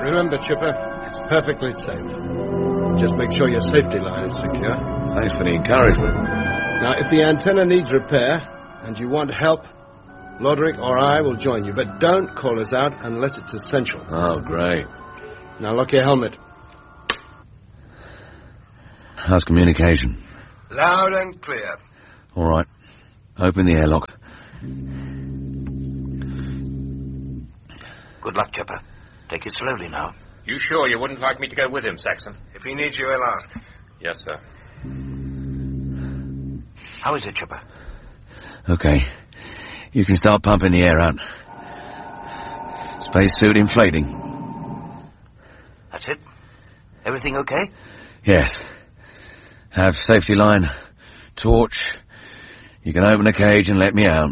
Remember, Chipper, it's perfectly safe. Just make sure your safety line is secure. Thanks for the encouragement. Now, if the antenna needs repair and you want help, Loderick or I will join you, but don't call us out unless it's essential. Oh, great. Now, lock your helmet. How's communication? Loud and clear. All right. Open the airlock. Good luck, Chipper. Take it slowly now. You sure you wouldn't like me to go with him, Saxon? If he needs you, he'll ask. Yes, sir. How is it, Chipper? Okay. You can start pumping the air out. Spacesuit inflating. That's it? Everything okay? Yes. Have safety line, torch. You can open the cage and let me out.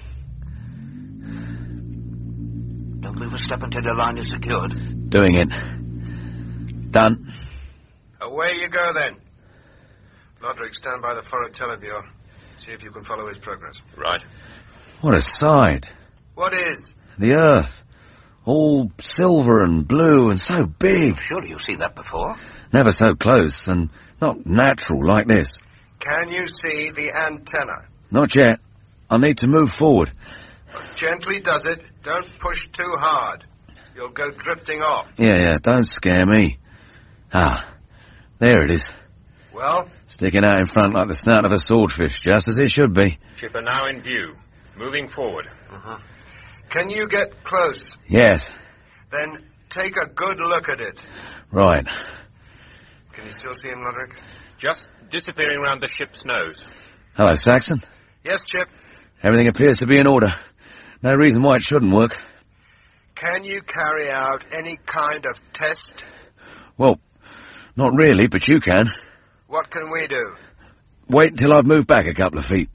Don't move a step until the line is secured. Doing it. Done. Away you go, then. Loderick, stand by the forward televiewer. See if you can follow his progress. Right. What a sight. What is? The Earth. All silver and blue and so big. Surely you've seen that before. Never so close and not natural like this. Can you see the antenna? Not yet. I need to move forward. Gently does it. Don't push too hard. You'll go drifting off. Yeah, don't scare me. Ah, there it is. Well? Sticking out in front like the snout of a swordfish, just as it should be. Chipper now in view. Moving forward. Can you get close? Yes. Then take a good look at it. Right. Can you still see him, Loderick? Just disappearing round the ship's nose. Hello, Saxon. Yes, Chip. Everything appears to be in order. No reason why it shouldn't work. Can you carry out any kind of test? Well, not really, but you can. What can we do? Wait until I've moved back a couple of feet.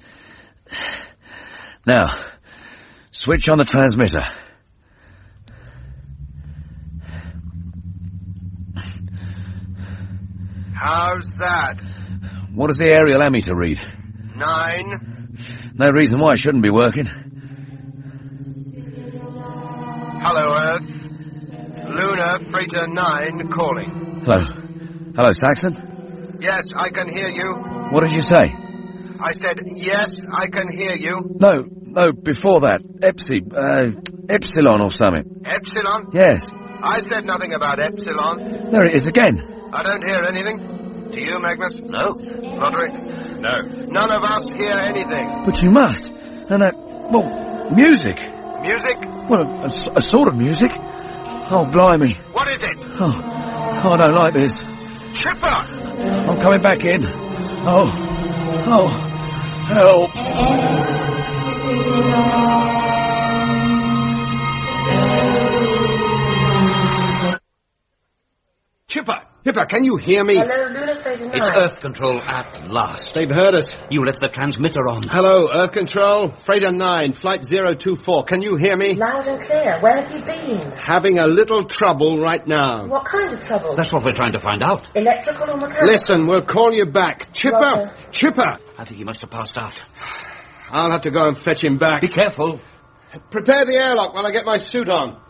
Now, switch on the transmitter. How's that? What does the aerial ammeter read? 9. No reason why it shouldn't be working. Hello, Earth. Lunar Freighter 9 calling. Hello, Saxon? Yes, I can hear you. What did you say? I said, yes, I can hear you. No, before that. Epsilon or something. Epsilon? Yes. I said nothing about Epsilon. There it is again. I don't hear anything. Do you, Magnus? No. Loderick? No. None of us hear anything. But you must. And music. Music? Well, a sort of music. Oh, blimey. What is it? Oh, I don't like this. Chipper! I'm coming back in. Oh, help. Chipper, can you hear me? Hello, Lunar Freighter 9. It's Earth Control at last. They've heard us. You left the transmitter on. Hello, Earth Control. Freighter 9, Flight 024. Can you hear me? Loud and clear. Where have you been? Having a little trouble right now. What kind of trouble? That's what we're trying to find out. Electrical or mechanical? Listen, we'll call you back. Chipper! Roger. Chipper! I think he must have passed out. I'll have to go and fetch him back. Be careful. Prepare the airlock while I get my suit on.